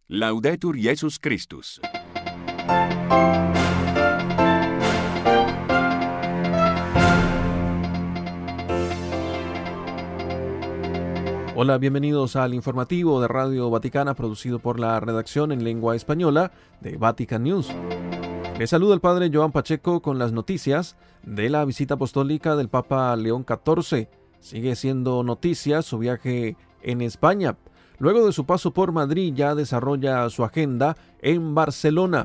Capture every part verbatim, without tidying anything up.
Laudetur Jesus Christus. Hola, bienvenidos al informativo de Radio Vaticana producido por la redacción en lengua española de Vatican News. Les saluda el padre Joan Pacheco con las noticias de la visita apostólica del Papa León catorce. Sigue siendo noticia su viaje en España. Luego de su paso por Madrid ya desarrolla su agenda en Barcelona.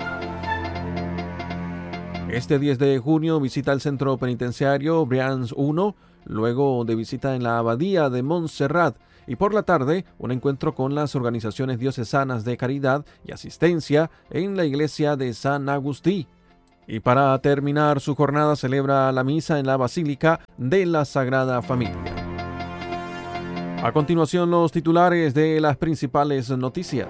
Este diez de junio visita el centro penitenciario Brians uno, luego de visita en la abadía de Montserrat y por la tarde un encuentro con las organizaciones diocesanas de caridad y asistencia en la iglesia de San Agustí. Y para terminar su jornada celebra la misa en la Basílica de la Sagrada Familia. A continuación los titulares de las principales noticias.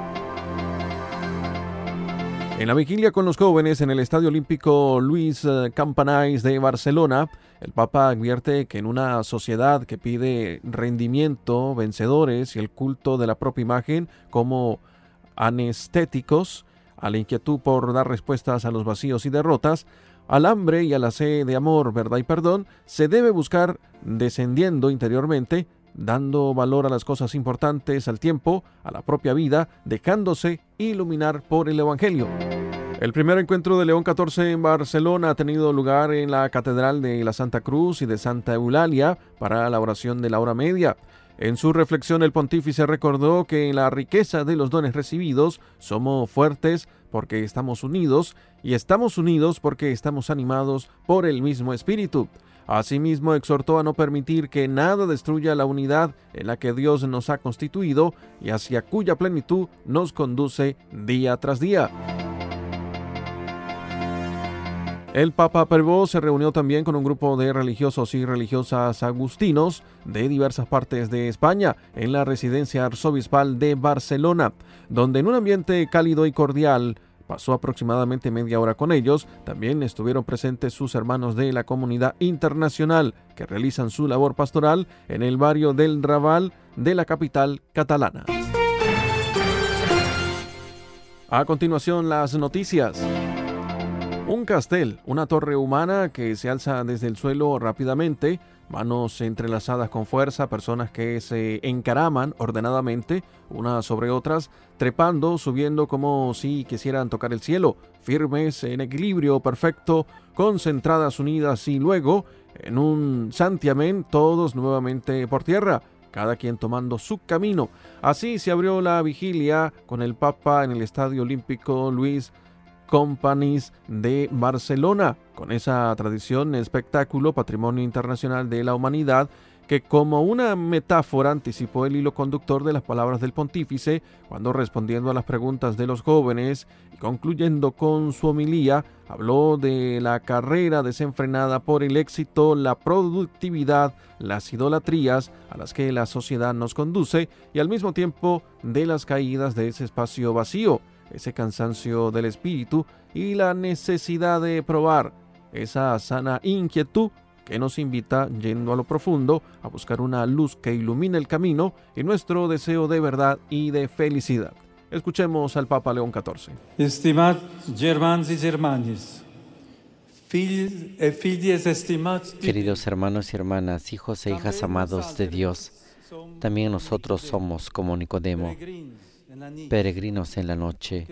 En la vigilia con los jóvenes en el Estadio Olímpico Luis Companys de Barcelona, el Papa advierte que en una sociedad que pide rendimiento, vencedores y el culto de la propia imagen como anestéticos, a la inquietud por dar respuestas a los vacíos y derrotas, al hambre y a la sed de amor, verdad y perdón, se debe buscar descendiendo interiormente, dando valor a las cosas importantes, al tiempo, a la propia vida, dejándose iluminar por el Evangelio. El primer encuentro de León catorce en Barcelona ha tenido lugar en la Catedral de la Santa Cruz y de Santa Eulalia para la oración de la hora media. En su reflexión el pontífice recordó que en la riqueza de los dones recibidos somos fuertes porque estamos unidos y estamos unidos porque estamos animados por el mismo Espíritu. Asimismo, exhortó a no permitir que nada destruya la unidad en la que Dios nos ha constituido y hacia cuya plenitud nos conduce día tras día. El Papa Prevot se reunió también con un grupo de religiosos y religiosas agustinos de diversas partes de España en la residencia arzobispal de Barcelona, donde en un ambiente cálido y cordial pasó aproximadamente media hora con ellos. También estuvieron presentes sus hermanos de la comunidad internacional que realizan su labor pastoral en el barrio del Raval de la capital catalana. A continuación, las noticias. Un castel, una torre humana que se alza desde el suelo rápidamente, manos entrelazadas con fuerza, personas que se encaraman ordenadamente unas sobre otras, trepando, subiendo como si quisieran tocar el cielo, firmes, en equilibrio perfecto, concentradas, unidas y luego, en un santiamén, todos nuevamente por tierra, cada quien tomando su camino. Así se abrió la vigilia con el Papa en el Estadio Olímpico Luis Companys de Barcelona, con esa tradición, espectáculo, patrimonio internacional de la humanidad, que como una metáfora anticipó el hilo conductor de las palabras del pontífice cuando, respondiendo a las preguntas de los jóvenes y concluyendo con su homilía, habló de la carrera desenfrenada por el éxito, la productividad, las idolatrías a las que la sociedad nos conduce y al mismo tiempo de las caídas de ese espacio vacío, ese cansancio del espíritu y la necesidad de probar esa sana inquietud que nos invita, yendo a lo profundo, a buscar una luz que ilumine el camino y nuestro deseo de verdad y de felicidad. Escuchemos al Papa León catorce. Estimat germans y germanes, fills e filles estimats, queridos hermanos y hermanas, hijos e hijas amados de Dios, también nosotros somos como Nicodemo, peregrinos en la noche.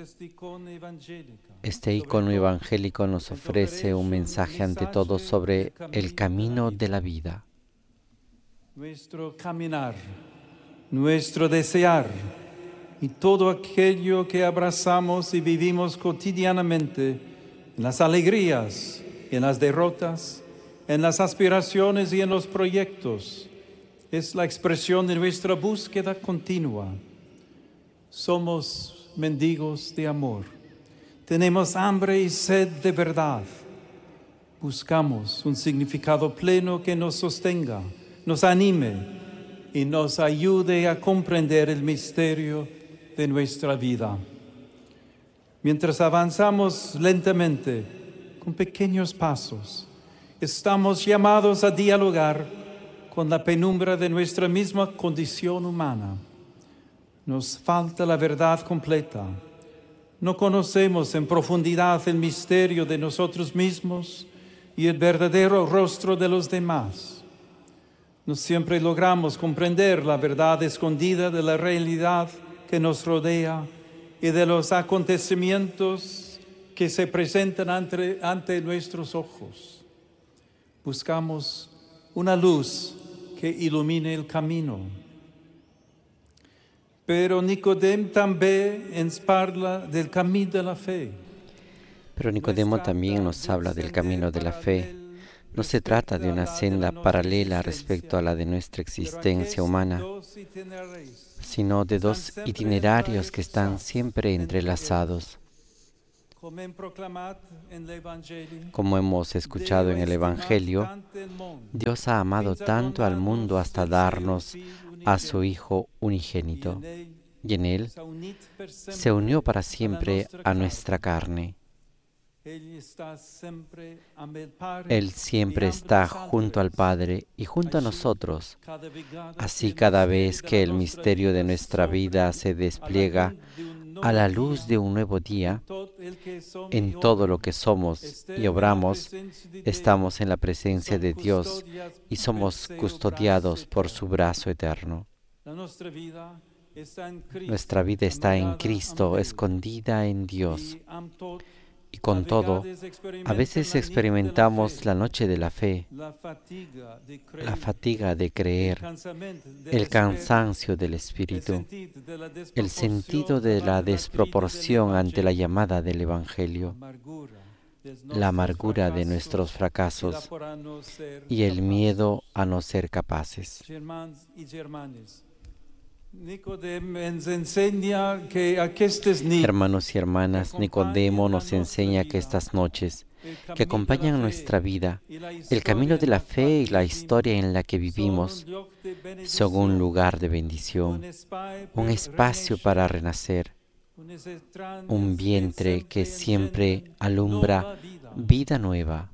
Este icono evangélico nos ofrece un mensaje ante todo sobre el camino de la vida. Nuestro caminar, nuestro desear y todo aquello que abrazamos y vivimos cotidianamente, en las alegrías, en las derrotas, en las aspiraciones y en los proyectos, es la expresión de nuestra búsqueda continua. Somos mendigos de amor. Tenemos hambre y sed de verdad. Buscamos un significado pleno que nos sostenga, nos anime y nos ayude a comprender el misterio de nuestra vida. Mientras avanzamos lentamente, con pequeños pasos, estamos llamados a dialogar con la penumbra de nuestra misma condición humana. Nos falta la verdad completa. No conocemos en profundidad el misterio de nosotros mismos y el verdadero rostro de los demás. No siempre logramos comprender la verdad escondida de la realidad que nos rodea y de los acontecimientos que se presentan ante, ante nuestros ojos. Buscamos una luz que ilumine el camino. Pero Nicodemo también nos habla del camino de la fe. Pero Nicodemo también nos habla del camino de la fe. No se trata de una senda paralela respecto a la de nuestra existencia humana, sino de dos itinerarios que están siempre entrelazados. Como hemos escuchado en el Evangelio, Dios ha amado tanto al mundo hasta darnos a su Hijo unigénito, y en Él se unió para siempre a nuestra carne. Él siempre está junto al Padre y junto a nosotros. Así, cada vez que el misterio de nuestra vida se despliega a la luz de un nuevo día, en todo lo que somos y obramos, estamos en la presencia de Dios y somos custodiados por su brazo eterno. Nuestra vida está en Cristo, escondida en Dios. Y con todo, a veces experimentamos la noche de la fe, la fatiga de creer, el cansancio del espíritu, el sentido de la desproporción ante la llamada del Evangelio, la amargura de nuestros fracasos y el miedo a no ser capaces. Hermanos y hermanas, Nicodemo nos enseña que estas noches que acompañan nuestra vida, el camino de la fe y la historia en la que vivimos, son un lugar de bendición, un espacio para renacer, un vientre que siempre alumbra vida nueva.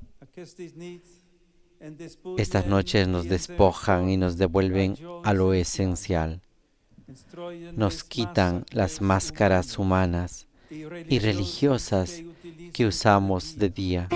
Estas noches nos despojan y nos devuelven a lo esencial. Nos quitan las máscaras humanas y religiosas que usamos de día.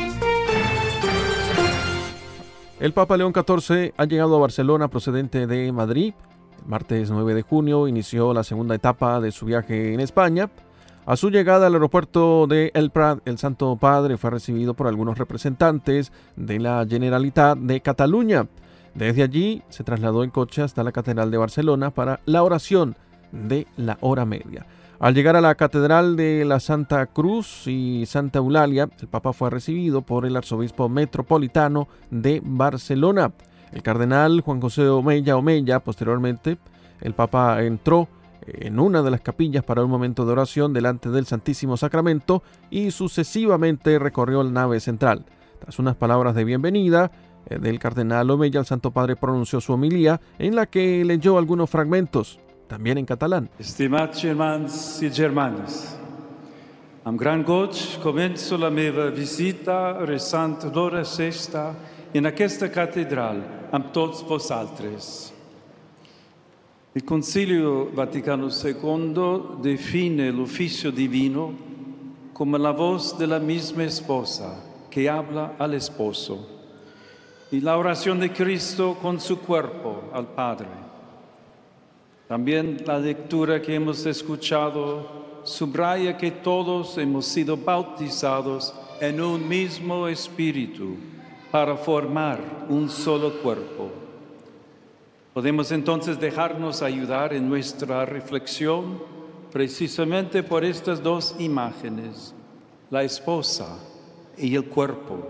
El Papa León catorce ha llegado a Barcelona procedente de Madrid. El martes nueve de junio inició la segunda etapa de su viaje en España. A su llegada al aeropuerto de El Prat, el Santo Padre fue recibido por algunos representantes de la Generalitat de Cataluña. Desde allí se trasladó en coche hasta la Catedral de Barcelona para la oración de la hora media. Al llegar a la Catedral de la Santa Cruz y Santa Eulalia, el Papa fue recibido por el arzobispo metropolitano de Barcelona, el cardenal Juan José Omella Omella. Posteriormente, el Papa entró en una de las capillas para un momento de oración delante del Santísimo Sacramento y sucesivamente recorrió la nave central. Tras unas palabras de bienvenida del cardenal Omella, el Santo Padre pronunció su homilía en la que leyó algunos fragmentos, también en catalán. Estimats germans i germanes, amb gran goig començo la meva visita resant l'hora sexta en aquesta catedral amb tots vosaltres. El Concilio Vaticano segundo define el oficio divino como la voz de la misma esposa que habla al esposo, y la oración de Cristo con su cuerpo al Padre. También la lectura que hemos escuchado subraya que todos hemos sido bautizados en un mismo espíritu para formar un solo cuerpo. Podemos entonces dejarnos ayudar en nuestra reflexión precisamente por estas dos imágenes, la esposa y el cuerpo.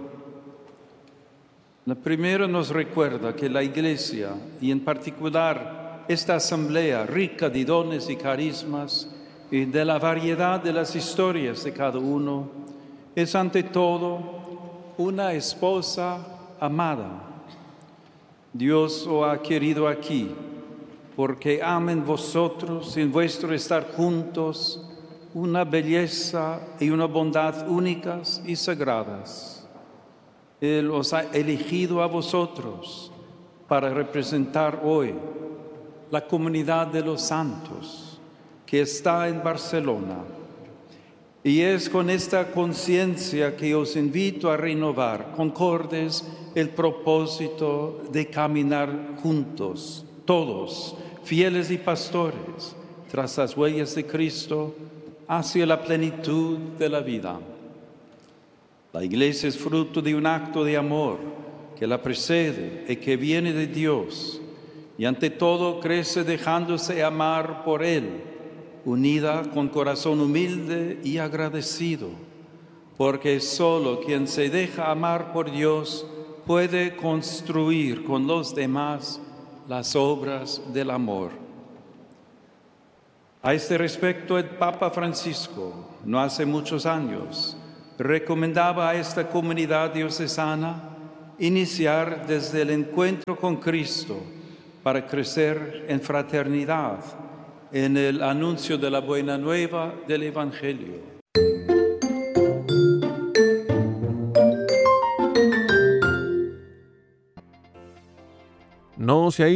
La primera nos recuerda que la Iglesia, y en particular esta asamblea rica de dones y carismas y de la variedad de las historias de cada uno, es ante todo una esposa amada. Dios os ha querido aquí porque ama en vosotros, en vuestro estar juntos, una belleza y una bondad únicas y sagradas. Él os ha elegido a vosotros para representar hoy la comunidad de los santos, que está en Barcelona. Y es con esta conciencia que os invito a renovar, concordes, el propósito de caminar juntos, todos, fieles y pastores, tras las huellas de Cristo, hacia la plenitud de la vida. La Iglesia es fruto de un acto de amor que la precede y que viene de Dios, y ante todo crece dejándose amar por Él, unida con corazón humilde y agradecido, porque solo quien se deja amar por Dios puede construir con los demás las obras del amor. A este respecto, el Papa Francisco, no hace muchos años, recomendaba a esta comunidad diocesana iniciar desde el encuentro con Cristo para crecer en fraternidad, en el anuncio de la buena nueva del Evangelio. No se ha